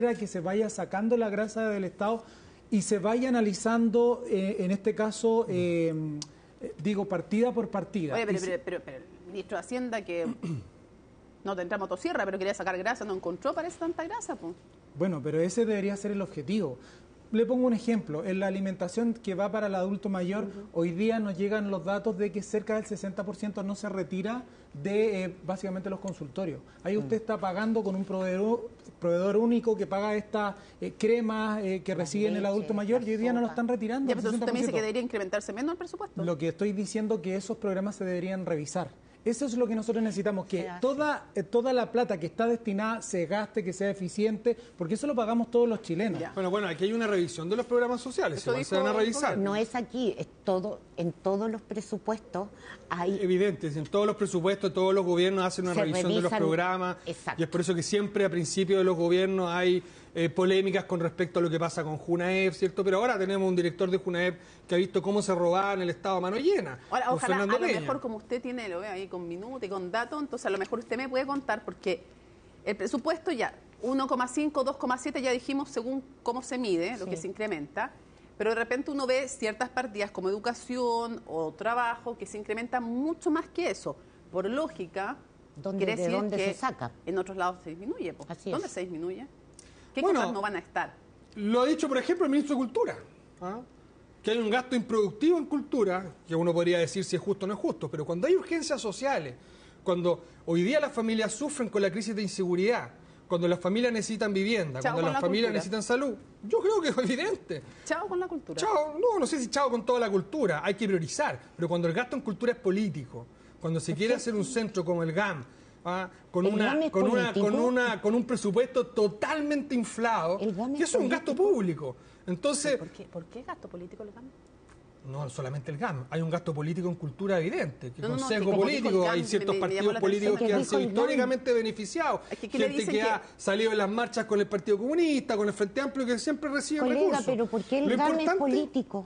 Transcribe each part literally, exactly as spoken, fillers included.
que se vaya sacando la grasa del Estado y se vaya analizando, eh, en este caso, eh, digo, partida por partida. Oye, pero, pero, pero, pero el ministro de Hacienda, que no tendrá motosierra, pero quería sacar grasa, no encontró, parece, tanta grasa, pues. Bueno, pero ese debería ser el objetivo. Le pongo un ejemplo. En la alimentación que va para el adulto mayor, uh-huh. hoy día nos llegan los datos de que cerca del sesenta por ciento no se retira de eh, básicamente los consultorios. Ahí usted uh-huh. está pagando con un proveedor, proveedor único que paga estas eh, cremas eh, que recibe en el adulto mayor y hoy día no lo están retirando. Ya, pero usted también dice que debería incrementarse menos el presupuesto. Lo que estoy diciendo es que esos programas se deberían revisar. Eso es lo que nosotros necesitamos, que toda, eh, toda la plata que está destinada se gaste, que sea eficiente, porque eso lo pagamos todos los chilenos. Ya. Bueno, bueno, aquí hay una revisión de los programas sociales, igual se van a revisar. No es aquí, es todo, en todos los presupuestos hay... Evidente, en todos los presupuestos, todos los gobiernos hacen una revisión revisan, de los programas, exacto. y es por eso que siempre a principio de los gobiernos hay eh, polémicas con respecto a lo que pasa con Junaep, ¿cierto? Pero ahora tenemos un director de Junaep que ha visto cómo se robaban el Estado a mano llena. Ahora, ojalá, Fernando a lo Peña. Mejor como usted tiene, lo veo ahí con minutos y con datos, entonces a lo mejor usted me puede contar, porque el presupuesto ya, uno coma cinco, dos coma siete, ya dijimos según cómo se mide, lo sí. que se incrementa, pero de repente uno ve ciertas partidas como educación o trabajo que se incrementan mucho más que eso. Por lógica, ¿Dónde, quiere ¿de decir dónde que se saca? En otros lados se disminuye. Pues. Así ¿Dónde es. se disminuye? ¿Qué bueno, cosas no van a estar? Lo ha dicho, por ejemplo, el ministro de Cultura, ¿ah? que hay un gasto improductivo en cultura, que uno podría decir si es justo o no es justo, pero cuando hay urgencias sociales, cuando hoy día las familias sufren con la crisis de inseguridad, cuando las familias necesitan vivienda, chao cuando las la familias cultura. necesitan salud, yo creo que es evidente. Chao con la cultura. Chao, no, no sé si chao con toda la cultura, hay que priorizar, pero cuando el gasto en cultura es político, cuando se quiere hacer un centro como el G A M, ¿ah? con, una, con, una, con, una, con un presupuesto totalmente inflado, que eso es un gasto público. Entonces, ¿Por qué, ¿Por qué gasto político el G A M? No solamente el G A M, hay un gasto político en cultura evidente, que no, con no, sesgo no, político, hay ciertos me, me partidos políticos que han sido históricamente beneficiados, es que, gente que, que ha salido en las marchas con el Partido Comunista, con el Frente Amplio, que siempre reciben Colega, recursos. pero ¿por qué el G A M es político?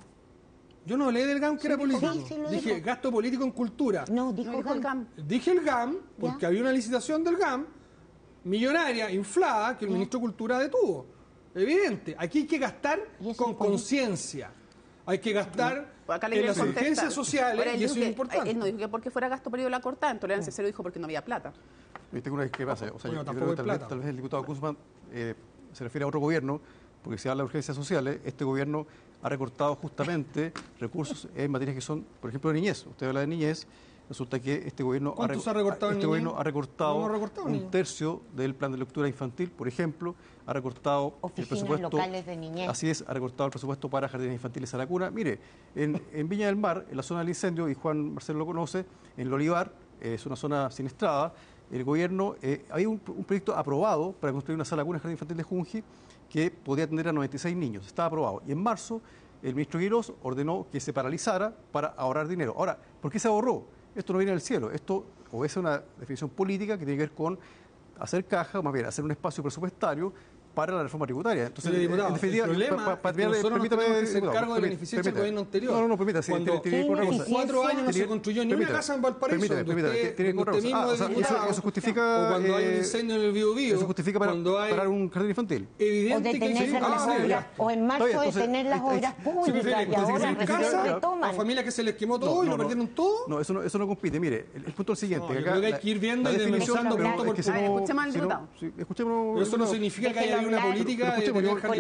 Yo no hablé del G A M que sí, era político, sí, sí, dije dijo. gasto político en cultura. No, dijo, no, dijo el G A M. Dije el G A M porque ¿Ya? había una licitación del G A M millonaria, inflada, que el ¿Ya? ministro de Cultura detuvo. Evidente, aquí hay que gastar con conciencia. Hay que gastar en las urgencias sociales. Ahora, y eso que, es importante. Él no dijo que porque fuera gasto político la cortada, en tolerancia cero dijo porque no había plata. Yo tengo una discrepancia. O sea, bueno, yo, yo creo que tal, plata. Vez, tal vez el diputado Guzmán eh, se refiere a otro gobierno, porque si habla de urgencias sociales, este gobierno ha recortado justamente recursos en materias que son, por ejemplo, de niñez. Usted habla de niñez. Resulta que este gobierno ha, ha recortado, este gobierno ha recortado, no recortado un niño. tercio del plan de lectura infantil, por ejemplo, ha recortado Oficinas el presupuesto, locales de niñez. Así es, ha recortado el presupuesto para jardines infantiles a la cuna. Mire, en, en Viña del Mar, en la zona del incendio, y Juan Marcelo lo conoce, en el Olivar, eh, es una zona siniestrada, el gobierno, eh, había un, un proyecto aprobado para construir una sala cuna en jardín infantil de Junji que podía atender a noventa y seis niños, estaba aprobado. Y en marzo, el ministro Quirós ordenó que se paralizara para ahorrar dinero. Ahora, ¿por qué se ahorró? Esto no viene del cielo, esto obedece a una definición política que tiene que ver con hacer caja, o más bien hacer un espacio presupuestario para la reforma tributaria. Entonces, sí, diputado, en definitiva, el problema pa, pa, pa, es que nosotros nos tenemos que hacer cargo de la ineficiencia del gobierno anterior. No, no, no, permítase. Cuando en cuatro años no se construyó ni una casa en Valparaíso. Permítame, permítame. Tiene que usted mismo ah, o sea, eso, eso justifica... O cuando hay un eh, incendio en el Biobío. Eso justifica para, hay, para un jardín infantil. O Evidente detener que las ah, obras, o en marzo entonces, detener las obras públicas, y ahora recién retoman. A familias que se les quemó todo y lo perdieron todo. No, eso no, eso no compite. Mire, el, el punto es el siguiente. Yo creo que hay que ir viendo y desmenuzando punto por punto. Escuchemos al diputado. Pero eso no significa que haya una política de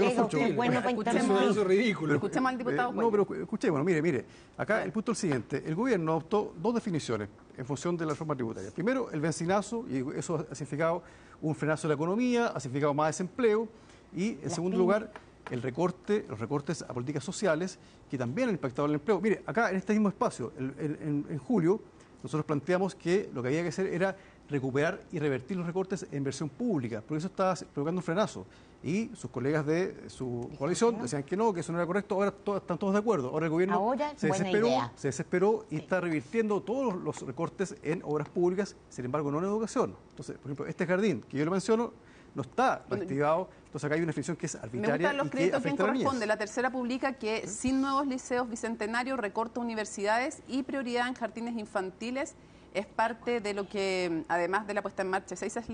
es bueno para Eso es ridículo. Escuchemos al diputado. Eh, no, pero escuchemos, mire, mire. Acá el punto es el siguiente. El gobierno adoptó dos definiciones en función de la reforma tributaria. Primero, el benzinazo, y eso ha significado un frenazo de la economía, ha significado más desempleo. Y, en segundo lugar, el recorte, los recortes a políticas sociales, que también han impactado el empleo. Mire, acá en este mismo espacio, en, en, en julio, nosotros planteamos que lo que había que hacer era recuperar y revertir los recortes en inversión pública, porque eso estaba provocando un frenazo. Y sus colegas de su coalición decían que no, que eso no era correcto. Ahora to están todos de acuerdo. Ahora el gobierno Ahora, se, desesperó, se desesperó y sí. está revirtiendo todos los recortes en obras públicas, sin embargo no en educación. Entonces, por ejemplo, este jardín que yo lo menciono no está reactivado. Entonces acá hay una definición que es arbitraria. Me gustan los y créditos, que ¿quién corresponde? La tercera publica que ¿Eh? sin nuevos liceos bicentenarios, recorta universidades y prioridad en jardines infantiles es parte de lo que, además de la puesta en marcha de seis S L E P,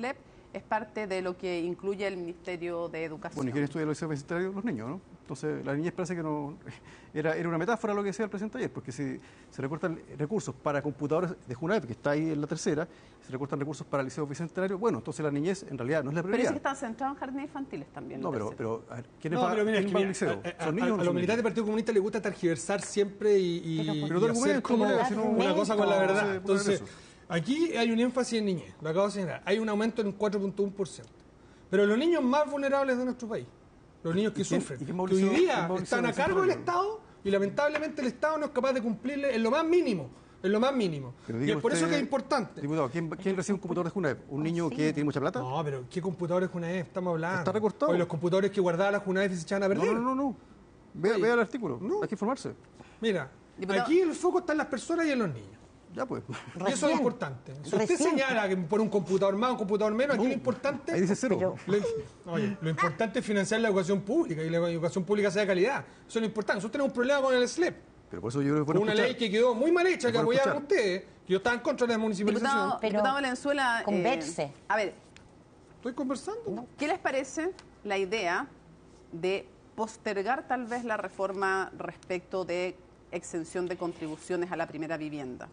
es parte de lo que incluye el Ministerio de Educación. Bueno, ¿y quién estudia los liceos universitarios? Los niños, ¿no? Entonces, la niñez parece que no... Era, era una metáfora lo que decía el presidente ayer, porque si se recortan recursos para computadores de JUNAEP, que está ahí en la tercera, se recortan recursos para el liceo bicentenario, bueno, entonces la niñez en realidad no es la prioridad. Pero sí que están centrados en jardines infantiles también. No, pero, pero a ver, ¿quién no, va, pero mira, ¿quién es que va al mira, liceo? a, a, ¿Son niños a, o no a los son militares niños? del Partido Comunista les gusta tergiversar siempre y, y, Pero, y pero hacer como no, una cosa con la verdad. Sí, Entonces, eso. aquí hay un énfasis en niñez, lo acabo de señalar. Hay un aumento en un cuatro punto uno por ciento. Pero los niños más vulnerables de nuestro país, los niños que quién- sufren, y que quién hoy movilizó- día quién movilizó están a el cargo del cinturón? Estado y lamentablemente el Estado no es capaz de cumplirle en lo más mínimo, en lo más mínimo. Pero Y es dígame por eso usted, que es importante. Diputado, ¿quién, quién recibe un computador de JUNAEP? ¿Un niño sí. que tiene mucha plata? No, pero ¿qué computadores JUNAEP estamos hablando? Está recortado. Oye, los computadores que guardaba la JUNAEP y se echaban a No, perder. no, no, no. Vea, Oye, vea el artículo, no. hay que informarse. Mira, Diputado- aquí el foco está en las personas y en los niños. Ya pues. Y eso es Recién. importante. Si usted Recién. señala que por un computador más, un computador menos, aquí lo importante... Ahí dice cero. Pero- Lo, oye, lo importante es financiar la educación pública y la educación pública sea de calidad. Eso es lo importante. Nosotros tenemos un problema con el S L E P. Pero por eso yo creo que Con bueno una escuchar. ley que quedó muy mal hecha, que Bueno apoyaron escuchar. ustedes, que yo estaba en contra de la municipalización. Diputado, Pero diputado Valenzuela, eh, converse. a ver, Estoy conversando. ¿qué les parece la idea de postergar tal vez la reforma respecto de exención de contribuciones a la primera vivienda?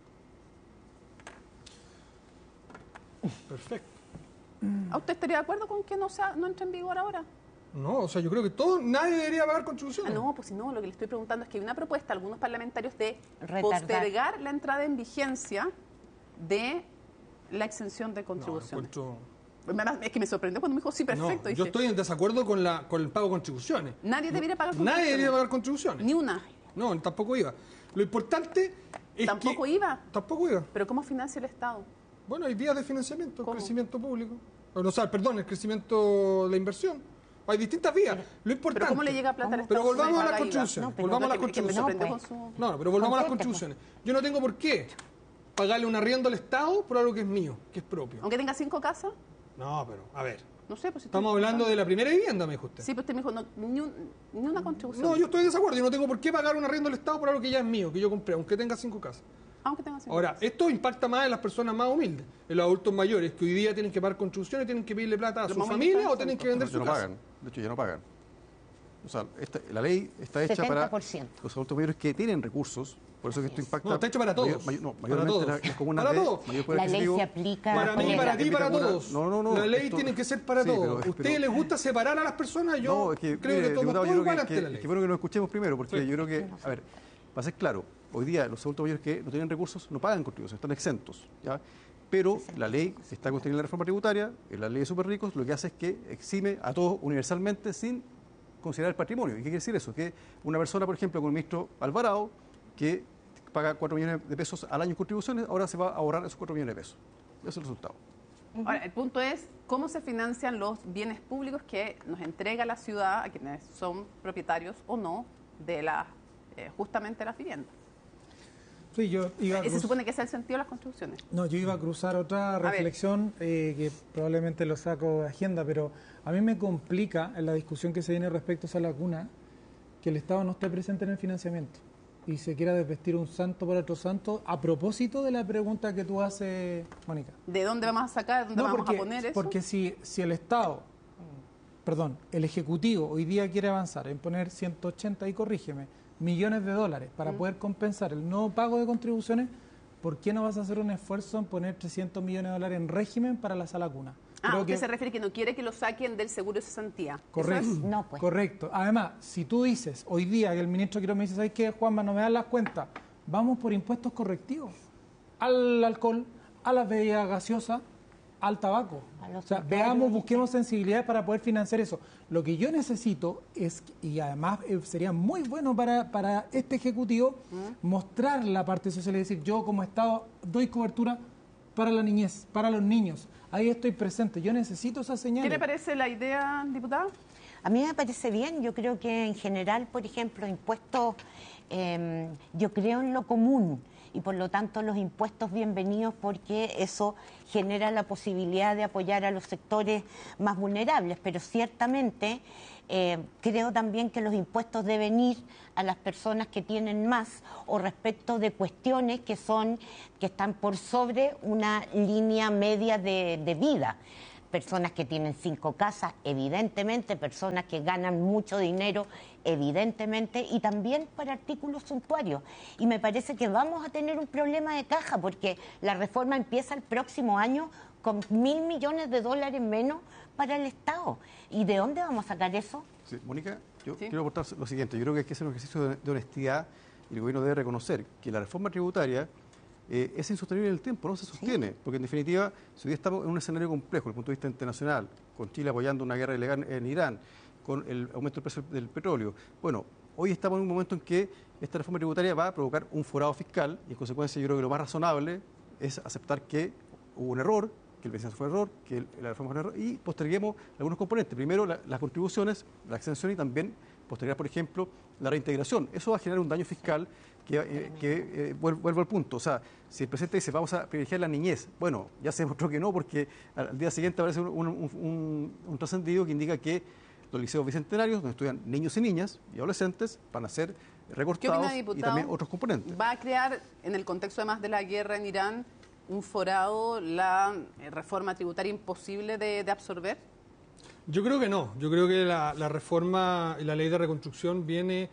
Perfecto. ¿A usted estaría de acuerdo con que no, sea, no entre en vigor ahora? No, o sea, yo creo que todo, nadie debería pagar Ah, contribuciones. no, pues si no, lo que le estoy preguntando es que hay una propuesta de algunos parlamentarios de Retardar. postergar la entrada en vigencia de la exención de No, contribuciones. encuentro- Además, es que me sorprendió cuando me dijo, sí, perfecto. No, dije, yo estoy en desacuerdo con, la, con el pago de contribuciones. nadie debería pagar Nadie contribuciones. debería pagar contribuciones. Ni una. No, tampoco iba. Lo importante es Tampoco que... iba. Tampoco iba. Pero ¿cómo financia el Estado? Bueno, hay vías de financiamiento, el ¿Cómo? crecimiento público. O sea, perdón, el crecimiento de la inversión. Hay distintas vías. Lo importante... ¿Pero cómo le llega plata al Estado? Pero volvamos si no a las paga I V A? contribuciones. No, pero- volvamos a las Que me- que me contribuciones. sorprendió No, con pues. su... No, pero volvamos a las Conteste, contribuciones. Yo no tengo por qué pagarle un arriendo al Estado por algo que es mío, que es propio. Aunque tenga cinco casas, No, pero, a ver. no sé, pues si Estamos estoy- hablando de la primera vivienda, me dijo usted. Sí, pero usted me dijo, no, ni, un- ni una contribución. No, yo estoy en desacuerdo. Yo no tengo por qué pagar un arriendo al Estado por algo que ya es mío, que yo compré, aunque tenga cinco casas. Aunque tenga cinco Ahora, casas. esto impacta más en las personas más humildes, en los adultos mayores, que hoy día tienen que pagar contribuciones, tienen que pedirle plata a Los su más familia humildes o tienen que son- vender Ya su no casa. pagan. De hecho, ya no pagan. O sea, esta- la ley está hecha setenta para por ciento. los adultos mayores que tienen recursos. Por eso que esto impacta... No, está hecho para todos. mayor- mayor- no, Para mayormente todos. las- las comunas Para de todos. mayor poder La ley adquisitivo. se aplica Para mí, por para la- ti, para Típica todos. comuna- No, no, no. La ley esto- tiene que ser para sí, todos. pero- ¿A ustedes pero- les gusta separar a las personas? Yo No, es que, creo mire, que somos diputado, todos yo creo igual que, ante que, la ley. que bueno que lo escuchemos primero, porque Sí. yo creo que, a ver, para ser claro, hoy día los adultos mayores que no tienen recursos no pagan contribuciones, están exentos, ¿ya? Pero la ley que está contenida en la reforma tributaria, en la ley de super ricos, lo que hace es que exime a todos universalmente sin considerar el patrimonio. ¿Y qué quiere decir eso? Que una persona, por ejemplo, como el ministro Alvarado, que paga cuatro millones de pesos al año en contribuciones, ahora se va a ahorrar esos cuatro millones de pesos. Ese es el resultado. Ahora, el punto es cómo se financian los bienes públicos que nos entrega la ciudad a quienes son propietarios o no de la, eh, justamente las viviendas. Sí, yo iba a Ese cruz- supone que es el sentido de las contribuciones. No, yo iba a cruzar otra ver. reflexión eh, que probablemente lo saco de agenda, pero a mí me complica en la discusión que se viene respecto a esa laguna que el Estado no esté presente en el financiamiento y se quiera desvestir un santo por otro santo a propósito de la pregunta que tú haces, Mónica. ¿De dónde vamos a sacar? ¿Dónde No, vamos porque, a poner eso? porque si, si el Estado, perdón, el Ejecutivo hoy día quiere avanzar en poner ciento ochenta, y corrígeme, millones de dólares para Mm. poder compensar el no pago de contribuciones, ¿por qué no vas a hacer un esfuerzo en poner trescientos millones de dólares en régimen para la sala cuna? Ah, Creo usted que- se refiere que no quiere que lo saquen del seguro de cesantía. ¿Eso Correcto. es? No, pues. Correcto. Además, si tú dices hoy día que el ministro Quiroz me dice, ¿sabes qué, Juanma? No me dan las cuentas. Vamos por impuestos correctivos. Al alcohol, a las bebidas gaseosas, al tabaco. A los O sea, cigarros. veamos, busquemos sensibilidad para poder financiar eso. Lo que yo necesito es, y además eh, sería muy bueno para, para este Ejecutivo, mostrar la parte social y decir, yo como Estado doy cobertura para la niñez, para los niños. Ahí estoy presente. Yo necesito esa señal. ¿Qué le parece la idea, diputado? A mí me parece bien, yo creo que en general, por ejemplo, impuestos, eh, yo creo en lo común y por lo tanto los impuestos bienvenidos porque eso genera la posibilidad de apoyar a los sectores más vulnerables, pero ciertamente eh, creo también que los impuestos deben ir a las personas que tienen más o respecto de cuestiones que son que están por sobre una línea media de, de vida. personas que tienen cinco casas, evidentemente, personas que ganan mucho dinero, evidentemente, y también para artículos suntuarios. Y me parece que vamos a tener un problema de caja, porque la reforma empieza el próximo año con mil millones de dólares menos para el Estado. ¿Y de dónde vamos a sacar eso? Sí, Mónica, yo ¿Sí? quiero aportar lo siguiente. Yo creo que hay que hacer un ejercicio de, de honestidad y el gobierno debe reconocer que la reforma tributaria eh, es insostenible en el tiempo, no se sostiene, sí. Porque en definitiva, si hoy estamos en un escenario complejo desde el punto de vista internacional, con Chile apoyando una guerra ilegal en Irán, con el aumento del precio del petróleo, bueno, hoy estamos en un momento en que esta reforma tributaria va a provocar un forado fiscal y en consecuencia yo creo que lo más razonable es aceptar que hubo un error, que el beneficio fue un error, que el, la reforma fue un error y posterguemos algunos componentes. Primero la, las contribuciones, la exención y también postergar, por ejemplo, la reintegración. Eso va a generar un daño fiscal que, eh, que eh, vuelvo, vuelvo al punto. O sea, si el presidente dice vamos a privilegiar la niñez, bueno, ya se demostró que no, porque al día siguiente aparece un, un, un, un trascendido que indica que los liceos bicentenarios, donde estudian niños y niñas y adolescentes, van a ser recortados. ¿Qué opina, diputado? Y también otros componentes. ¿Va a crear, en el contexto además de la guerra en Irán, un forado, la reforma tributaria imposible de, de absorber? Yo creo que no. Yo creo que la, la reforma y la ley de reconstrucción viene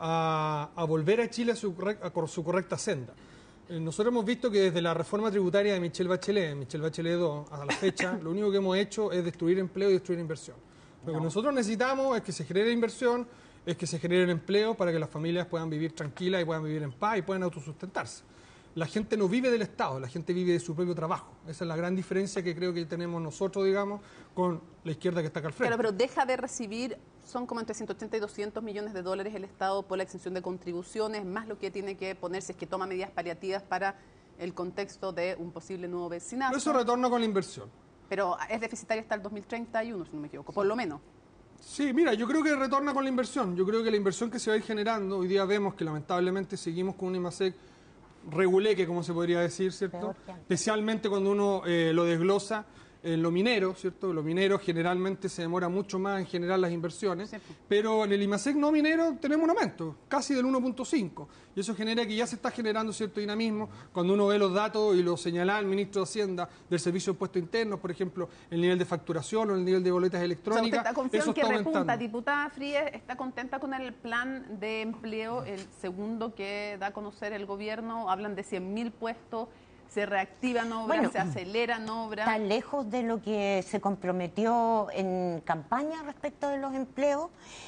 a, a volver a Chile a su, a su correcta senda. Eh, nosotros hemos visto que desde la reforma tributaria de Michelle Bachelet, Michelle Bachelet dos, a la fecha, lo único que hemos hecho es destruir empleo y destruir inversión. Lo no. que nosotros necesitamos es que se genere inversión, es que se genere empleo para que las familias puedan vivir tranquilas y puedan vivir en paz y puedan autosustentarse. La gente no vive del Estado, la gente vive de su propio trabajo. Esa es la gran diferencia que creo que tenemos nosotros, digamos, con la izquierda que está acá al frente. Claro, pero deja de recibir, son como entre ciento ochenta y doscientos millones de dólares el Estado por la exención de contribuciones, más lo que tiene que poner si es que toma medidas paliativas para el contexto de un posible nuevo vecinazo. Pero eso retorna con la inversión. Pero es deficitario hasta el dos mil treinta y uno, si no me equivoco, por lo menos. Sí, mira, yo creo que retorna con la inversión. Yo creo que la inversión que se va a ir generando, hoy día vemos que lamentablemente seguimos con un IMASEC reguleque, como se podría decir, ¿cierto? Especialmente cuando uno eh, lo desglosa en lo minero, ¿cierto? Lo minero generalmente se demora mucho más en generar las inversiones, sí. Pero en el IMASEC no minero tenemos un aumento, casi del uno punto cinco, y eso genera que ya se está generando cierto dinamismo. Cuando uno ve los datos y lo señala el ministro de Hacienda del Servicio de Impuestos Internos, por ejemplo, el nivel de facturación o el nivel de boletas electrónicas, o sea, ¿usted está eso que está repunta? aumentando. Diputada Fríes, ¿está contenta con el plan de empleo, el segundo que da a conocer el gobierno? Hablan de cien mil puestos. ¿Se reactivan obras, bueno, se aceleran obras? Está lejos de lo que se comprometió en campaña respecto de los empleos.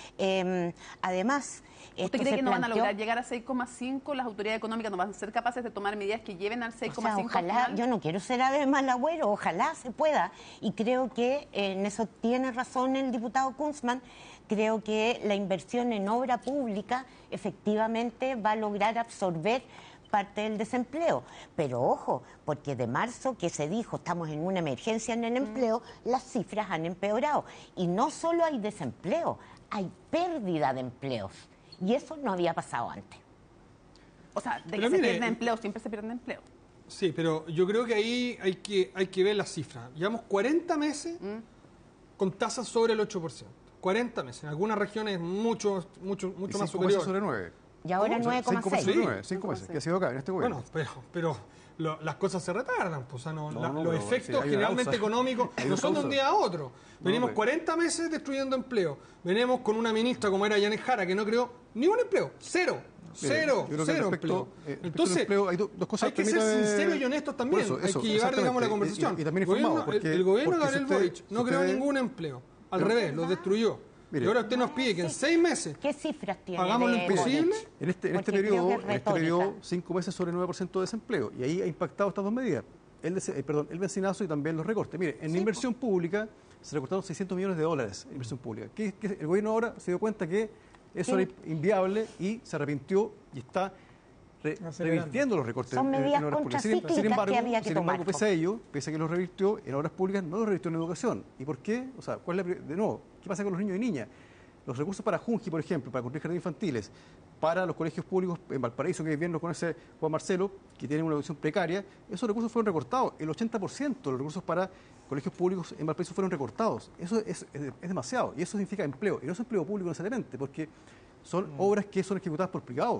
Eh, además, ¿usted cree que no planteó... van a lograr llegar a seis coma cinco? ¿Las autoridades económicas no van a ser capaces de tomar medidas que lleven al seis coma cinco? O sea, ojalá, final? Yo no quiero ser ave mal agüero, ojalá se pueda. Y creo que en eso tiene razón el diputado Kunzmann. Creo que la inversión en obra pública efectivamente va a lograr absorber parte del desempleo. Pero ojo, porque de marzo que se dijo estamos en una emergencia en el empleo, mm. las cifras han empeorado. Y no solo hay desempleo, hay pérdida de empleos. Y eso no había pasado antes. O sea, de pero que mire, se pierde empleo, siempre se pierde empleo. Sí, pero yo creo que ahí hay que, hay que ver las cifras. Llevamos cuarenta meses mm. con tasas sobre el ocho por ciento. cuarenta meses. En algunas regiones mucho, mucho, mucho más superior. sobre nueve. Y ahora nueve coma seis. cinco meses, que ha sido acá en este gobierno. Bueno, pero, pero lo, las cosas se retardan, pues, o sea, no, no, la, no, los efectos sí, generalmente económicos no son de un día a otro. Venimos no, cuarenta meses destruyendo empleo. Venimos con una ministra como era Yanes Jara que no creó ni un empleo, cero. Mire, cero, cero respecto, empleo. Eh, Entonces, empleo, hay do, dos cosas, hay que ser sinceros y honestos también. Eso, eso, hay que llevar, digamos, la conversación. Y, y, y también el gobierno, porque, el, el gobierno de Gabriel si usted, Boric no si creó usted, ningún empleo. Al revés, los destruyó. Mire, y ahora usted nos pide que en seis meses ¿qué cifras tiene hagamos lo imposible. En este, en este periodo, en este periodo, cinco meses sobre el nueve por ciento de desempleo. Y ahí ha impactado estas dos medidas. El, eh, perdón, el vencinazo y también los recortes. Mire, en sí, inversión pues. pública se recortaron seiscientos millones de dólares en inversión pública. Que, que el gobierno ahora se dio cuenta que eso sí. era inviable y se arrepintió y está re, revirtiendo los recortes Son en, medidas en obras públicas. Sin, sin embargo, que había que sin embargo pese a ello, pese a que los revirtió en obras públicas, no los revirtió en educación. ¿Y por qué? O sea, ¿cuál es la, de nuevo, ¿qué pasa con los niños y niñas? Los recursos para Junji, por ejemplo, para construir jardines infantiles, para los colegios públicos en Valparaíso, que bien lo conoce Juan Marcelo, que tienen una educación precaria, esos recursos fueron recortados. El ochenta por ciento de los recursos para colegios públicos en Valparaíso fueron recortados. Eso es, es, es demasiado, y eso significa empleo. Y no es empleo público necesariamente, porque son mm. obras que son ejecutadas por privados.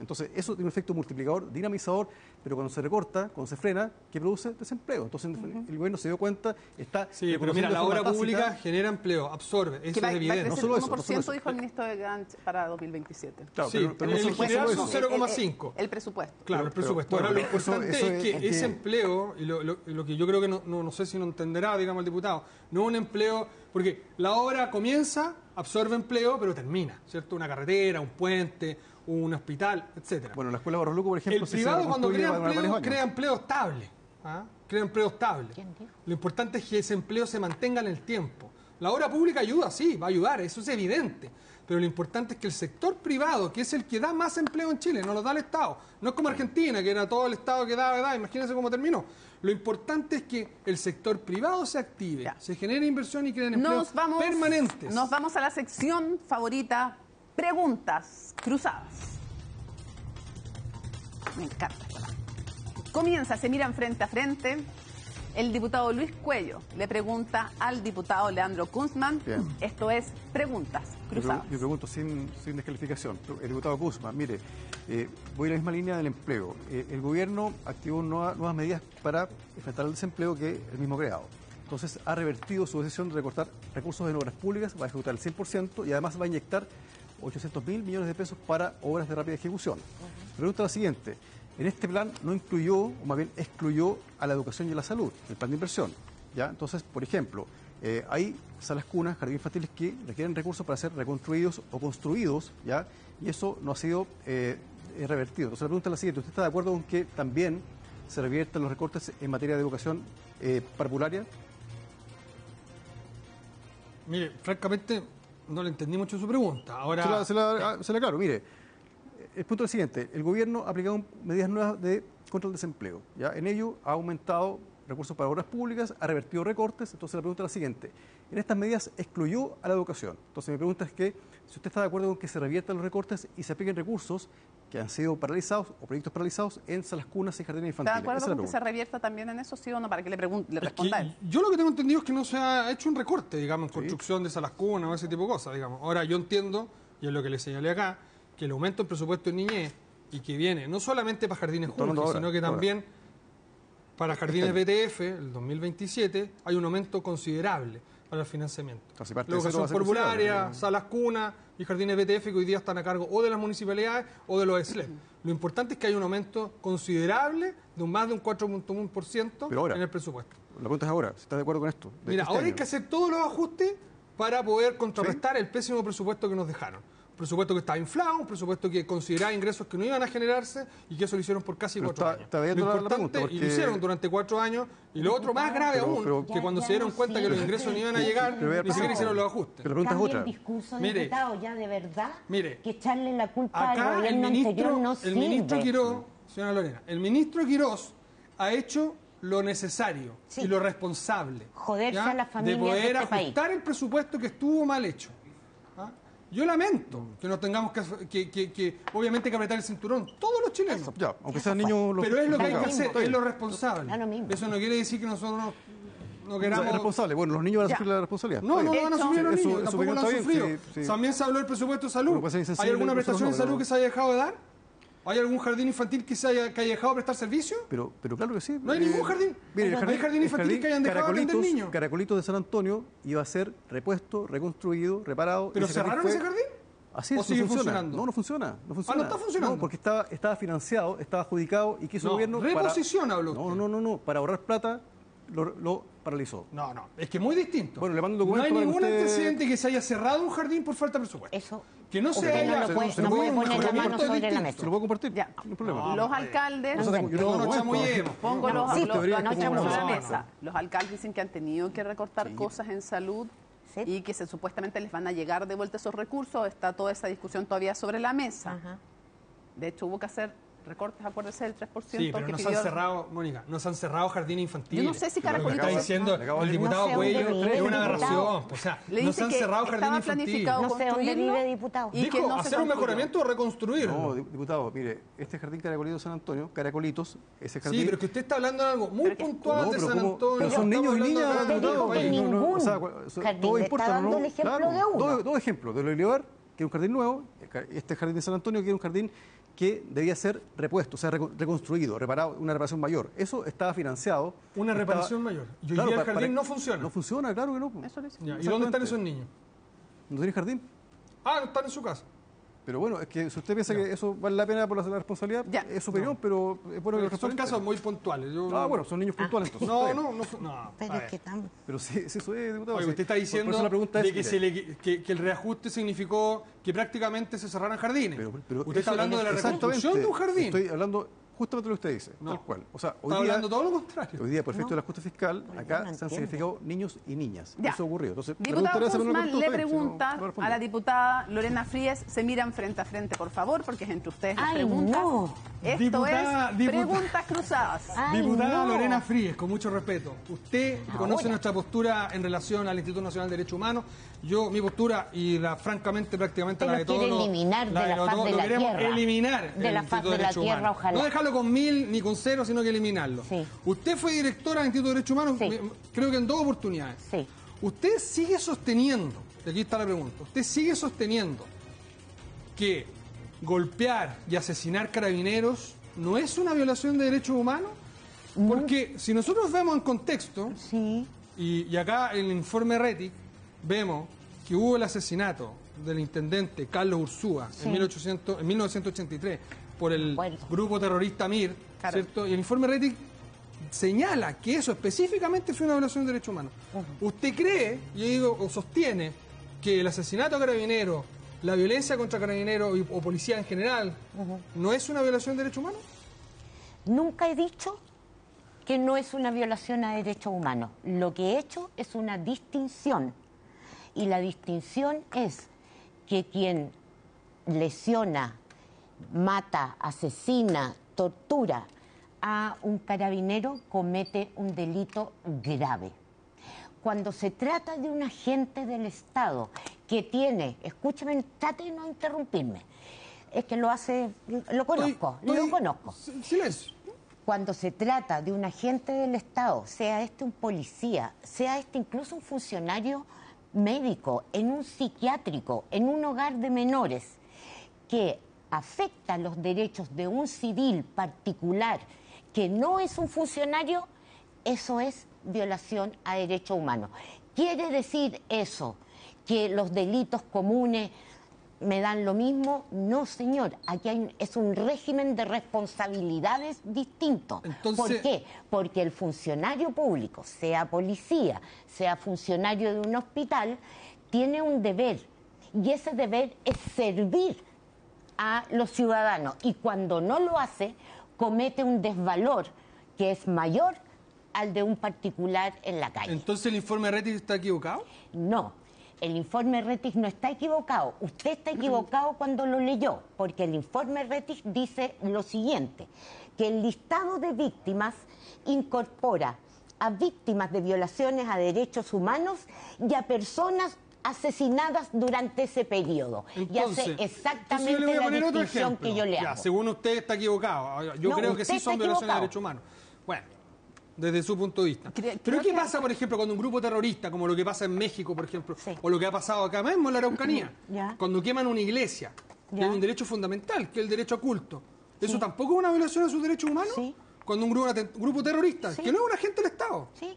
Entonces, eso tiene un efecto multiplicador, dinamizador, pero cuando se recorta, cuando se frena, ¿qué produce? Desempleo. Entonces, uh-huh. el gobierno se dio cuenta, está... Sí, pero mira, la obra pública genera empleo, absorbe, eso va, es evidente. No solo eso, no solo eso. Dijo el ministro de Gantz para dos mil veintisiete. Claro, sí, pero, pero, pero el general son cero coma cinco. El, el presupuesto. Claro, el presupuesto. Ahora, lo importante eso, eso es, es que ese empleo, y lo, lo, lo que yo creo que no, no, no sé si no entenderá, digamos, el diputado, no un empleo, porque la obra comienza, absorbe empleo, pero termina, ¿cierto? Una carretera, un puente, un hospital, etcétera. Bueno, la escuela Barros Luco, por ejemplo... El privado cuando crea empleo, crea empleo estable. ¿ah? Crea empleo estable. Lo importante es que ese empleo se mantenga en el tiempo. La obra pública ayuda, sí, va a ayudar, eso es evidente. Pero lo importante es que el sector privado, que es el que da más empleo en Chile, no lo da el Estado. No es como Argentina, que era todo el Estado que daba, daba. Imagínense cómo terminó. Lo importante es que el sector privado se active, ya. se genere inversión y creen empleos nos vamos, permanentes. Nos vamos a la sección favorita, preguntas cruzadas. Me encanta. Comienza, se miran frente a frente. El diputado Luis Cuello le pregunta al diputado Leandro Kunzmann. Bien. Esto es preguntas cruzadas. Yo, yo pregunto sin, sin descalificación. El diputado Kunzmann, mire, eh, voy en la misma línea del empleo. Eh, el gobierno activó nuevas, nuevas medidas para enfrentar el desempleo que el mismo creado. Entonces ha revertido su decisión de recortar recursos en obras públicas, va a ejecutar el cien por ciento y además va a inyectar ochocientos mil millones de pesos para obras de rápida ejecución. Uh-huh. Pregunta la siguiente. En este plan no incluyó, o más bien excluyó a la educación y a la salud, el plan de inversión. ¿ya? Entonces, por ejemplo, eh, hay salas cunas, jardines infantiles que requieren recursos para ser reconstruidos o construidos, ¿ya? y eso no ha sido eh, revertido. Entonces, la pregunta es la siguiente. ¿Usted está de acuerdo con que también se reviertan los recortes en materia de educación eh, parvularia? Mire, francamente, no le entendí mucho su pregunta. Ahora... Se la, se la, se la aclaro, mire. El punto es el siguiente, el gobierno ha aplicado medidas nuevas de contra el desempleo. ¿ya? En ello ha aumentado recursos para obras públicas, ha revertido recortes. Entonces la pregunta es la siguiente, en estas medidas excluyó a la educación. Entonces mi pregunta es que si usted está de acuerdo con que se reviertan los recortes y se apliquen recursos que han sido paralizados o proyectos paralizados en salas cunas y jardines infantiles. ¿Está de acuerdo con que se revierta también en eso, sí o no? Para que le, le responda él. Yo lo que tengo entendido es que no se ha hecho un recorte, digamos, en sí. construcción de salas cunas o ese tipo de cosas, digamos. Ahora yo entiendo, y es lo que le señalé acá, que el aumento del presupuesto en niñez y que viene no solamente para Jardines Jorge, sino que también ahora. para Jardines B T F, el dos mil veintisiete, hay un aumento considerable para el financiamiento. La educación parvularia, salas cunas y Jardines B T F que hoy día están a cargo o de las municipalidades o de los S L E P. Lo importante es que hay un aumento considerable de un más de un cuatro punto uno por ciento en el presupuesto. La pregunta es ahora, ¿si estás de acuerdo con esto? Mira, este ahora año? hay que hacer todos los ajustes para poder contrarrestar ¿Sí? el pésimo presupuesto que nos dejaron. Un presupuesto que estaba inflado, un presupuesto que consideraba ingresos que no iban a generarse y que eso lo hicieron por casi pero cuatro está, años. Está lo importante, la pregunta porque... y lo hicieron durante cuatro años, y lo otro más grave pero, aún, pero, que cuando ya, se dieron ya cuenta sí, que los ingresos no iban a llegar, pero, ni siquiera hicieron los ajustes. Pero la pregunta es otra. El discurso de mire, diputado ya de verdad mire, que echarle la culpa acá al gobierno el ministro, anterior no el sirve. ministro Quirós, señora Lorena, el ministro Quirós ha hecho lo necesario sí. y lo responsable Joderse a las familias de poder de este ajustar país. el presupuesto que estuvo mal hecho. ¿Ah? Yo lamento que no tengamos que, que, que, que obviamente que apretar el cinturón, todos los chilenos. Eso, ya, aunque sean niños... Pero es lo que hay que hacer, es lo responsable. Eso no quiere decir que nosotros no, no queramos... Es responsable, bueno, los niños van a sufrir ya. la responsabilidad. No, no van a sufrir los niños, tampoco lo han sufrido. Sí, sí. También se habló del presupuesto de salud. ¿Hay alguna prestación de salud que se haya dejado de dar? ¿Hay algún jardín infantil que se haya, que haya dejado de prestar servicio? Pero, pero claro que sí. No hay eh, ningún jardín. Mire, el jardín, no hay jardín infantil que hayan dejado de atender niños. Caracolitos de San Antonio iba a ser repuesto, reconstruido, reparado. ¿Pero ese cerraron fue... ese jardín? Así es, ¿O sigue no funciona. funcionando? No, no funciona. No funciona. Ah, no está funcionando. No, porque estaba, estaba financiado, estaba adjudicado y quiso no, el gobierno. Reposiciona, para... No, no, no, no. Para ahorrar plata lo, lo paralizó. No, no. Es que es muy distinto. Bueno, le mando un documento. No hay ningún usted... antecedente que se haya cerrado un jardín por falta de presupuesto. Eso. Que no se haya... No lo puede, no puede poner la mano sobre la mesa. ¿Se lo puedo compartir? Ya. No hay problema. No, los alcaldes... No, no, no, no chamullemos. Pongo los, sí, los, los, los no, sobre la mesa. Los alcaldes dicen que han tenido que recortar sí. cosas en salud sí. y que se, supuestamente les van a llegar de vuelta esos recursos. Está toda esa discusión todavía sobre la mesa. Ajá. De hecho, hubo que hacer recortes, acuérdese del tres por ciento. Sí, pero que nos pidió... han cerrado, Mónica, nos han cerrado jardines infantiles. Yo no sé si Caracolito... Lo que está diciendo no, el diputado no Cuello es una aberración. O sea, le nos han cerrado jardines infantiles. No sé dónde vive, diputado. Y Dijo, que no hacer un mejoramiento o reconstruirlo. No, diputado, mire, este jardín Caracolito de San Antonio, Caracolitos, ese jardín... Sí, pero que usted está hablando de algo muy puntual no, de San Antonio. Pero son niños y niñas, diputado. Todo importa, ¿no? Dos ejemplos de lo Olivar, que es un jardín nuevo, este jardín de San Antonio, que es un jardín que debía ser repuesto, o sea, reconstruido, reparado, una reparación mayor. Eso estaba financiado. Una estaba, reparación mayor. Y hoy claro, día el para, jardín para, no funciona. No funciona, claro que no. Eso dice. Ya, ¿y dónde están esos niños? ¿No tiene jardín? Ah, no están en su casa. Pero bueno, es que si usted piensa no. que eso vale la pena por la, la responsabilidad, ya. es su opinión, no. pero es bueno que los Son casos muy puntuales. Yo... Ah, bueno, son niños puntuales ah. entonces. No, no, no. no pero es que tan... Pero sí, sí, eso es, diputado. Oye, sí. usted está diciendo por, por la de es, que, se le, que, que el reajuste significó que prácticamente se cerraran jardines. Pero, pero usted está hablando de la reconstrucción de un jardín. Estoy hablando justamente lo que usted dice, no. tal cual. O sea, hoy está día, hablando todo lo contrario. Hoy día, por efecto no. de la ajuste fiscal, acá no se han significado niños y niñas. Ya. Eso ocurrió. Entonces, diputado Guzmán le pregunta si no, a la diputada Lorena Fríes, se miran frente a frente, por favor, porque es entre ustedes las Ay, preguntas. No. Esto diputada, es diputada, preguntas cruzadas. Ay, diputada no. Lorena Fríes, con mucho respeto. Usted Ahora. conoce nuestra postura en relación al Instituto Nacional de Derechos Humanos. Yo, mi postura, y la francamente prácticamente Pero la de todos los... eliminar de la, la faz de lo la queremos tierra. eliminar de la faz de la tierra, Humanos. ojalá. No dejarlo con mil ni con cero, sino que eliminarlo. Sí. Usted fue directora del Instituto de Derechos Humanos, sí. creo que en dos oportunidades. Sí. Usted sigue sosteniendo, y aquí está la pregunta, usted sigue sosteniendo que golpear y asesinar carabineros no es una violación de derechos humanos, porque si nosotros vemos en contexto, sí. y, y acá en el informe Rettig vemos que hubo el asesinato del intendente Carlos Ursúa sí. en, mil ochocientos, en mil novecientos ochenta y tres por el bueno. grupo terrorista MIR, claro. ¿cierto? Y el informe Rettig señala que eso específicamente fue una violación de derechos humanos. Uh-huh. ¿Usted cree, yo digo, o sostiene, que el asesinato a carabineros, la violencia contra carabineros o policía en general, uh-huh. no es una violación de derechos humanos? Nunca he dicho que no es una violación a derechos humanos. Lo que he hecho es una distinción. Y la distinción es que quien lesiona, mata, asesina, tortura a un carabinero comete un delito grave. Cuando se trata de un agente del Estado que tiene, escúcheme, trate de no interrumpirme, es que lo hace, lo conozco, estoy, estoy, lo conozco. Silencio. Cuando se trata de un agente del Estado, sea este un policía, sea este incluso un funcionario médico, en un psiquiátrico, en un hogar de menores, que afecta los derechos de un civil particular que no es un funcionario, eso es violación a derechos humanos. ¿Quiere decir eso que los delitos comunes me dan lo mismo? No, señor. Aquí hay, es un régimen de responsabilidades distinto. Entonces... ¿Por qué? Porque el funcionario público, sea policía, sea funcionario de un hospital, tiene un deber. Y ese deber es servir a los ciudadanos. Y cuando no lo hace, comete un desvalor que es mayor al de un particular en la calle. ¿Entonces el informe Rettig está equivocado? No. El informe Rettig no está equivocado. Usted está equivocado cuando lo leyó, porque el informe Rettig dice lo siguiente, que el listado de víctimas incorpora a víctimas de violaciones a derechos humanos y a personas asesinadas durante ese periodo. Entonces, y hace exactamente la distinción que yo le hago. Ya, según usted está equivocado. Yo no, creo que sí son violaciones equivocado. de derechos humanos. Bueno, desde su punto de vista. Creo, Pero creo ¿qué pasa, por ejemplo, cuando un grupo terrorista, como lo que pasa en México, por ejemplo, sí. o lo que ha pasado acá mismo en la Araucanía, ¿Ya? cuando queman una iglesia, que hay un derecho fundamental, que es el derecho a culto? ¿Eso sí. tampoco es una violación a sus derechos humanos? Sí. Cuando un grupo, un grupo terrorista, sí. que no es un agente del Estado. Sí.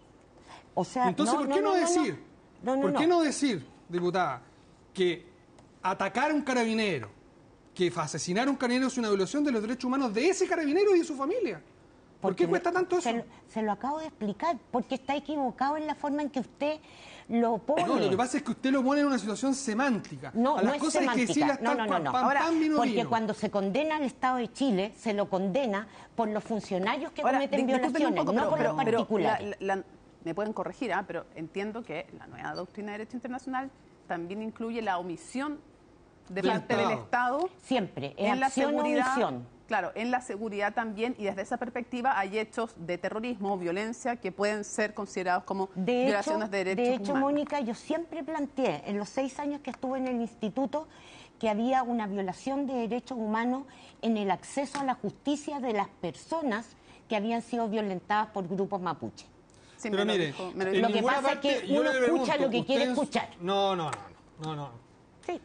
O sea, Entonces, no, ¿por qué no, no, no decir, no, no, ¿por no. qué no decir, diputada, que atacar a un carabinero, que asesinar a un carabinero es una violación de los derechos humanos de ese carabinero y de su familia? ¿Por Porque qué cuesta tanto eso? Se lo, se lo acabo de explicar, porque está equivocado en la forma en que usted lo pone. No, lo que pasa es que usted lo pone en una situación semántica. No, a las no es cosas semántica. hay que decirlas no, tal no, no, cual, no. pam, Ahora, pam, vino, porque vino. cuando se condena al Estado de Chile, se lo condena por los funcionarios que Ahora, cometen disculpen violaciones, un poco, no pero, por pero, los pero particulares. la, la, me pueden corregir, ¿eh? Pero entiendo que la nueva doctrina de derecho internacional también incluye la omisión de del parte Estado. del Estado. Siempre, es en la acción o seguridad, omisión. Claro, en la seguridad también, y desde esa perspectiva hay hechos de terrorismo o violencia que pueden ser considerados como De violaciones hecho, de derechos de hecho, humanos. Mónica, yo siempre planteé, en los seis años que estuve en el instituto, que había una violación de derechos humanos en el acceso a la justicia de las personas que habían sido violentadas por grupos mapuche. Sí, Pero me mire, lo dijo, me lo en dijo. Lo que ninguna pasa parte, es que yo uno le escucha pregunto, lo que quiere ustedes- escuchar. No, no, no, no, no. Sí. Mire,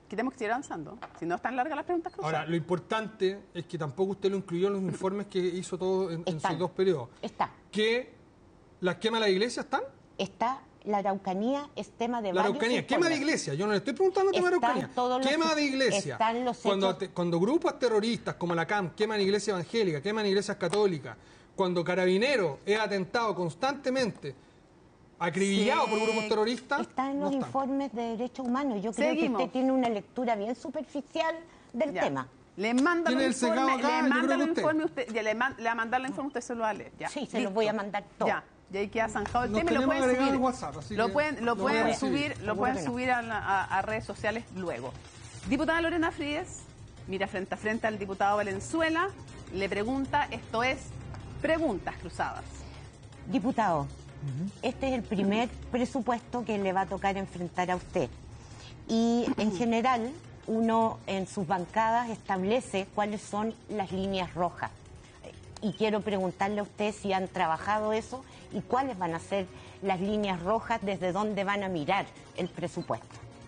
Queremos que siga avanzando. Si no, están largas las preguntas cruzadas. Ahora, lo importante es que tampoco usted lo incluyó en los informes que hizo todo en, en sus dos periodos. Está. ¿Que las quemas de la iglesia están? Está. La Araucanía es tema de la varios Araucanía, informes. quema de iglesia. Yo no le estoy preguntando tema de Araucanía. Quema los, de iglesia. Están los cuando, hechos... te, cuando grupos terroristas como la C A M queman iglesia evangélica, queman iglesias católicas, cuando Carabineros es atentado constantemente, acribillado sí. por grupos terroristas... Está en los no informes están. de derechos humanos. Yo creo Seguimos. que usted tiene una lectura bien superficial del ya. tema. Le mandan el informe, acá? le mandan el usted. informe, usted, ya le, man, le va a mandar el informe, usted se lo va a leer. Ya. Sí, se Listo. lo voy a mandar todo. Ya. Y ahí queda zanjado el Nos tema y lo pueden subir. al WhatsApp, así lo que pueden, lo lo pueden voy a subir, recibir. lo pueden subir a, la, a, a redes sociales luego. Diputada Lorena Fríes, mira frente a frente al diputado Valenzuela, le pregunta, esto es Preguntas Cruzadas. Diputado, uh-huh. este es el primer presupuesto que le va a tocar enfrentar a usted. Y en general, uno en sus bancadas establece cuáles son las líneas rojas. Y quiero preguntarle a usted si han trabajado eso y cuáles van a ser las líneas rojas, desde dónde van a mirar el presupuesto.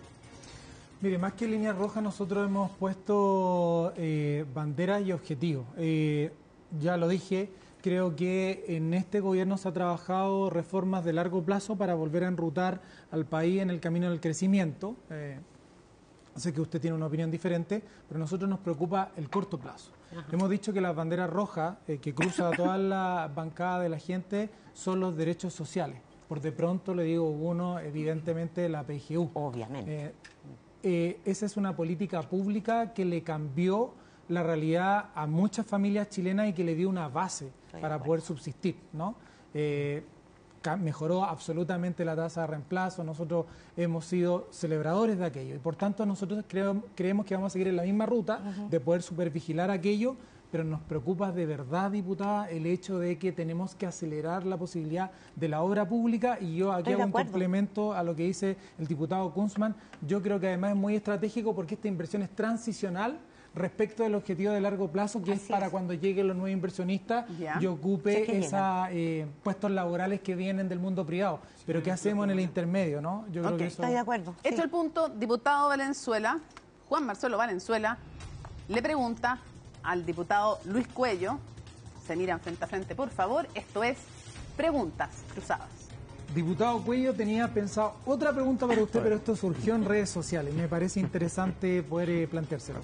Mire, más que líneas rojas, nosotros hemos puesto eh, banderas y objetivos. Eh, ya lo dije, creo que en este gobierno se ha trabajado reformas de largo plazo para volver a enrutar al país en el camino del crecimiento. Eh, sé que usted tiene una opinión diferente, pero a nosotros nos preocupa el corto plazo. Ajá. Hemos dicho que las banderas rojas eh, que cruza toda la bancada de la gente son los derechos sociales. Por de pronto le digo uno, evidentemente la P G U. Obviamente. Eh, eh, esa es una política pública que le cambió la realidad a muchas familias chilenas y que le dio una base Estoy para poder subsistir, ¿no? Eh, mejoró absolutamente la tasa de reemplazo, nosotros hemos sido celebradores de aquello y por tanto nosotros creo, creemos que vamos a seguir en la misma ruta uh-huh. de poder supervigilar aquello, pero nos preocupa de verdad, diputada, el hecho de que tenemos que acelerar la posibilidad de la obra pública y yo aquí hago un complemento a lo que dice el diputado Kunzman. Yo creo que además es muy estratégico porque esta inversión es transicional respecto del objetivo de largo plazo, que Así es para es. cuando lleguen los nuevos inversionistas yeah. y ocupe sí, esos eh, puestos laborales que vienen del mundo privado. Sí, Pero ¿qué hacemos en el intermedio? ¿no? okay. Yo creo que eso... Estoy de acuerdo. Sí. Hecho el punto, diputado Valenzuela, Juan Marcelo Valenzuela, le pregunta al diputado Luis Cuello, se miran frente a frente, por favor, esto es Preguntas Cruzadas. Diputado Cuello, tenía pensado otra pregunta para usted, pero esto surgió en redes sociales. Me parece interesante poder eh, planteárselo.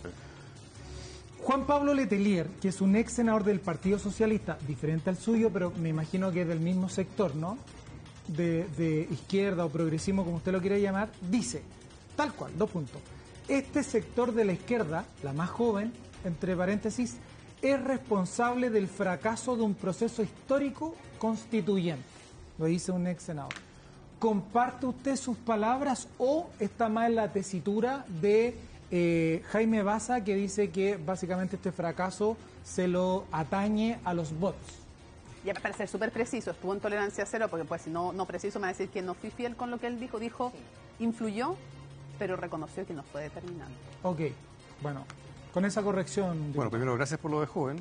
Juan Pablo Letelier, que es un ex senador del Partido Socialista, diferente al suyo, pero me imagino que es del mismo sector, ¿no? De, de izquierda o progresismo, como usted lo quiera llamar, dice, tal cual, dos puntos. Este sector de la izquierda, la más joven, entre paréntesis, es responsable del fracaso de un proceso histórico constituyente. Lo dice un ex senador. ¿Comparte usted sus palabras o está más en la tesitura de eh, Jaime Baza, que dice que básicamente este fracaso se lo atañe a los bots? Ya para ser súper preciso, estuvo en tolerancia cero, porque pues si no, no preciso me va a decir que no fui fiel con lo que él dijo. Dijo, sí. influyó, pero reconoció que no fue determinante. Ok, bueno, con esa corrección... Bueno, digo. Primero, gracias por lo de joven.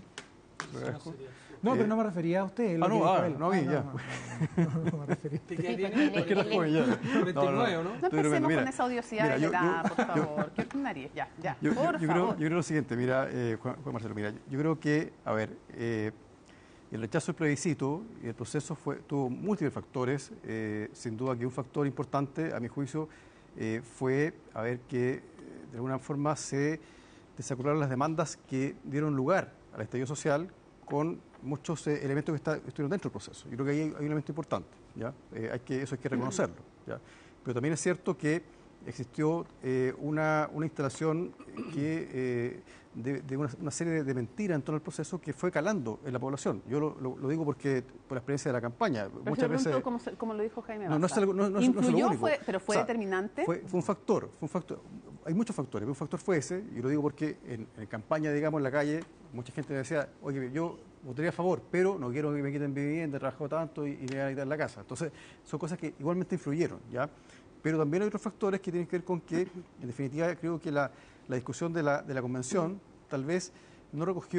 No, eh, pero no me refería a usted. Ah, no, ah, no, vi, ah, ya. No, no, no, no, no me refería a usted. Es que era joven ya. No, no, no. no empecemos mira, con esa odiosidad mira, de la edad, por favor. ¿Qué nariz? Ya, ya, yo, por yo, yo favor. Creo, yo creo lo siguiente, mira, eh, Juan, Juan Marcelo, mira, yo creo que, a ver, eh, el rechazo del plebiscito y el proceso fue, tuvo múltiples factores. Eh, sin duda que un factor importante, a mi juicio, eh, fue, a ver, que eh, de alguna forma se desacularon las demandas que dieron lugar al estallido social con muchos eh, elementos que está, estuvieron dentro del proceso. Yo creo que ahí hay, hay un elemento importante, ¿ya? Eh, hay que, eso hay que reconocerlo, ¿ya? Pero también es cierto que existió eh, una, una instalación que, eh, de, de una, una serie de, de mentiras en torno al proceso que fue calando en la población. Yo lo, lo, lo digo porque por la experiencia de la campaña. Pero muchas veces, como, como lo dijo Jaime no, no, es algo, no, no, ¿Influyó, no es lo único. Fue, pero fue o sea, determinante? Fue, fue un factor, fue un factor. Hay muchos factores, pero un factor fue ese, y lo digo porque en, en campaña, digamos, en la calle, mucha gente me decía, oye, yo votaría a favor, pero no quiero que me quiten mi vivienda, trabajo tanto y, y me van a quitar la casa. Entonces, son cosas que igualmente influyeron, ¿ya? Pero también hay otros factores que tienen que ver con que, en definitiva, creo que la, la discusión de la, de la convención tal vez no recogió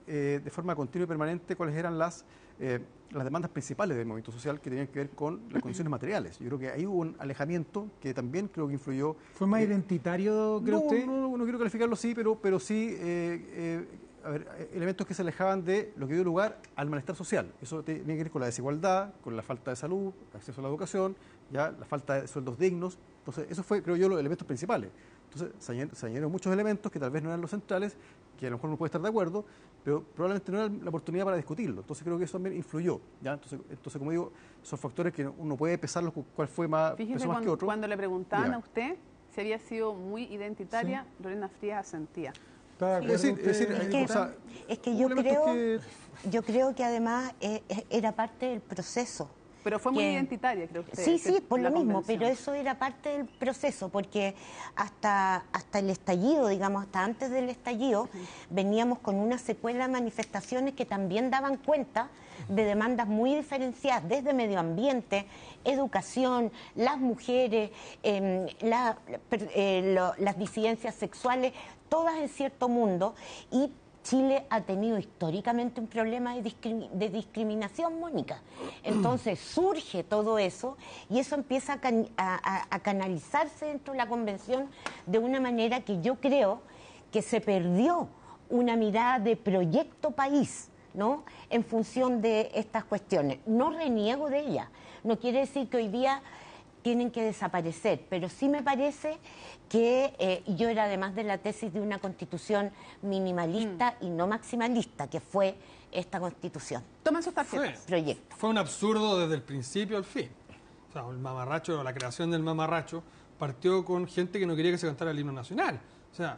eh, de forma continua y permanente cuáles eran las, eh, las demandas principales del movimiento social que tenían que ver con las condiciones materiales. Yo creo que ahí hubo un alejamiento que también creo que influyó. ¿Fue más eh, identitario, cree no, usted? No, no quiero calificarlo así, pero, pero sí eh, eh, a ver, elementos que se alejaban de lo que dio lugar al malestar social. Eso tiene que ver con la desigualdad, con la falta de salud, acceso a la educación, ya la falta de sueldos dignos. Entonces, eso fue, creo yo, los elementos principales. Entonces, se añadieron muchos elementos que tal vez no eran los centrales, que a lo mejor no puede estar de acuerdo, pero probablemente no era la oportunidad para discutirlo. Entonces, creo que eso también influyó. ¿ya? Entonces, entonces, como digo, son factores que uno puede pesarlos cuál fue más, Fíjese pesó más cuando, que otro. cuando le preguntaban Dígame. a usted si había sido muy identitaria, sí. Lorena Frías asentía. Es decir, es, decir, es, que, o sea, es que yo creo, que... yo creo que además eh, era parte del proceso. Pero fue muy que, identitaria, creo usted. Sí, sí, por lo mismo, convención. pero eso era parte del proceso, porque hasta, hasta el estallido, digamos, hasta antes del estallido, uh-huh. veníamos con una secuela de manifestaciones que también daban cuenta de demandas muy diferenciadas, desde medio ambiente, educación, las mujeres, eh, la, eh, lo, las disidencias sexuales, todas en cierto mundo, y Chile ha tenido históricamente un problema de, discrim de discriminación, Mónica. Entonces surge todo eso y eso empieza a, can a, a canalizarse dentro de la convención de una manera que yo creo que se perdió una mirada de proyecto país, ¿no? En función de estas cuestiones. No reniego de ellas. No quiere decir que hoy día tienen que desaparecer, pero sí me parece que eh, yo era además de la tesis de una constitución minimalista mm. y no maximalista, que fue esta constitución. Tomen sus tarjetas. Fue, Proyecto. Fue un absurdo desde el principio al fin. O sea, el mamarracho, la creación del mamarracho partió con gente que no quería que se cantara el himno nacional. O sea,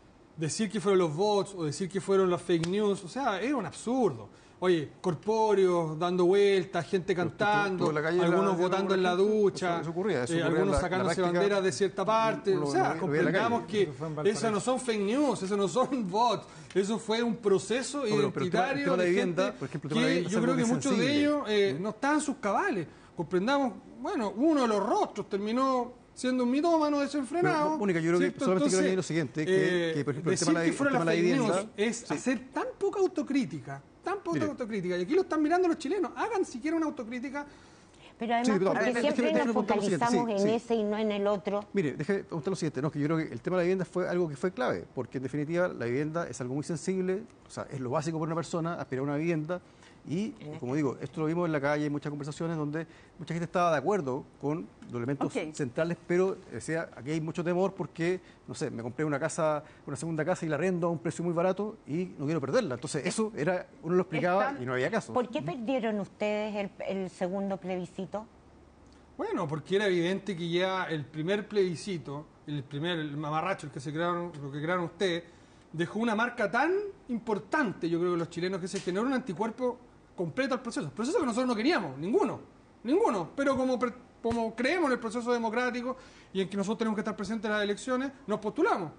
decir que fueron los bots o decir que fueron las fake news, o sea, era un absurdo. Oye, corpóreos dando vueltas, gente cantando, tú, tú algunos la, votando en la ducha, eso, eso ocurría, eso eh, algunos la, sacándose la banderas de cierta parte. Lo, o sea, lo, comprendamos que esas no son fake news, esos no son bots, eso fue un proceso no, identitario pero, pero de vivienda, gente por ejemplo, que yo creo que muchos sensible. de ellos eh, ¿Mm? no estaban en sus cabales. Comprendamos, bueno, uno de los rostros terminó siendo un mitómano desenfrenado. Mónica, yo creo ¿cierto? que solamente Entonces, quiero añadir lo siguiente, que, eh, que por ejemplo, decir el tema que fuera la, la fake vivienda news es sí. hacer tan poca autocrítica, tan poca Mire. autocrítica, y aquí lo están mirando los chilenos, hagan siquiera una autocrítica. Pero además, sí, porque ver, siempre déjeme, nos focalizamos sí, en sí. ese y no en el otro. Mire, déjeme preguntar lo siguiente, no, que yo creo que el tema de la vivienda fue algo que fue clave, porque en definitiva la vivienda es algo muy sensible, o sea, es lo básico para una persona, aspirar a una vivienda. Y, como digo, esto lo vimos en la calle, en muchas conversaciones donde mucha gente estaba de acuerdo con los elementos okay. centrales, pero decía, aquí hay mucho temor porque, no sé, me compré una casa, una segunda casa y la arrendo a un precio muy barato y no quiero perderla. Entonces, eso era, uno lo explicaba Están... y no había caso. ¿Por qué perdieron ustedes el, el segundo plebiscito? Bueno, porque era evidente que ya el primer plebiscito, el primer el mamarracho, el que se crearon, lo que crearon ustedes, dejó una marca tan importante, yo creo que los chilenos, que se generó un anticuerpo completo al proceso. Proceso que nosotros no queríamos, ninguno, ninguno. Pero como, como creemos en el proceso democrático y en que nosotros tenemos que estar presentes en las elecciones, nos postulamos.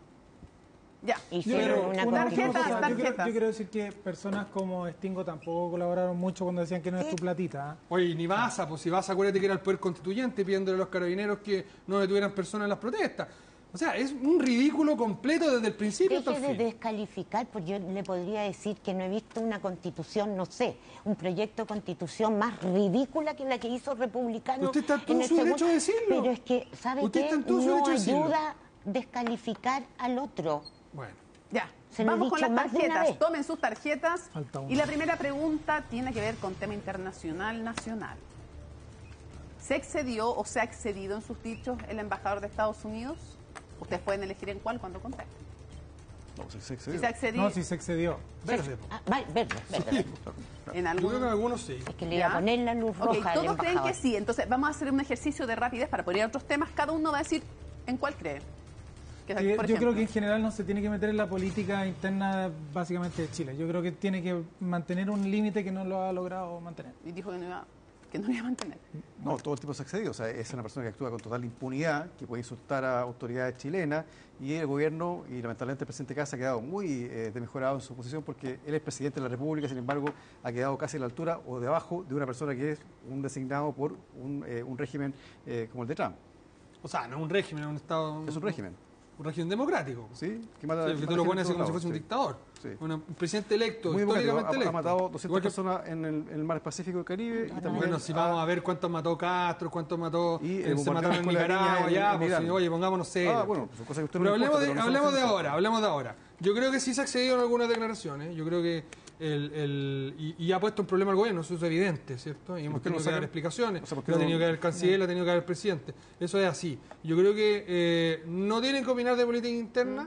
Ya, pero una, una tarjeta, cosa, yo, quiero, yo quiero decir que personas como Stingo tampoco colaboraron mucho cuando decían que no es tu platita. ¿eh? Oye, ni Baza, pues si Baza, acuérdate que era el poder constituyente pidiéndole a los carabineros que no detuvieran personas en las protestas. O sea, es un ridículo completo desde el principio hasta el fin. Deje de descalificar, porque yo le podría decir que no he visto una constitución, no sé, un proyecto de constitución más ridícula que la que hizo Republicano. Usted está en todo su derecho a decirlo. Pero es que, ¿sabe qué? No ayuda a descalificar al otro. Bueno. Ya, vamos con las tarjetas. Tomen sus tarjetas. Y la primera pregunta tiene que ver con tema internacional, nacional. ¿Se excedió o se ha excedido en sus dichos el embajador de Estados Unidos? Ustedes pueden elegir en cuál cuando contesten. No, si se excedió. ¿Si se excedió? No, si se excedió. Verde. Ah, verde, verde, verde. En algunos, Yo creo que en algunos sí. Es que le iba a poner la luz roja. Okay, todos creen que sí. Entonces vamos a hacer un ejercicio de rapidez para poder ir a otros temas. Cada uno va a decir en cuál cree. Que, yo ejemplo, creo que en general no se tiene que meter en la política interna básicamente de Chile. Yo creo que tiene que mantener un límite que no lo ha logrado mantener. Y dijo que no iba... que no iba a mantener. No, todo el tipo se ha excedido. O sea, es una persona que actúa con total impunidad, que puede insultar a autoridades chilenas, y el gobierno, y lamentablemente el presidente Kast ha quedado muy eh, desmejorado en su posición porque él es presidente de la República, sin embargo, ha quedado casi a la altura o debajo de una persona que es un designado por un, eh, un régimen eh, como el de Trump. O sea, no es un régimen, es un Estado... Es un régimen. Un régimen democrático. Sí, que, mata, sí, que tú lo pones así como si fuese sí. un dictador. Sí. Una, un presidente electo, muy históricamente ha, electo. Ha matado doscientas personas en el, en el mar Pacífico y el Caribe. Y también bueno, si vamos a ver cuántos mató Castro, cuántos mató, y eh, se mataron en Nicaragua, ya, pues, si, oye, pongámonos serios. Ah, bueno, son cosas que usted no Pero hablemos, importa, de, pero hablemos de ahora, hablemos de ahora. Yo creo que sí se ha accedido en algunas declaraciones, yo creo que el, el, y, y ha puesto un problema al gobierno, eso es evidente, ¿cierto? Y hemos tenido no que dar explicaciones, o sea, lo ha tenido no, que dar el canciller, lo ha tenido que dar el presidente. Eso es así. Yo creo que eh, no tienen que opinar de política interna,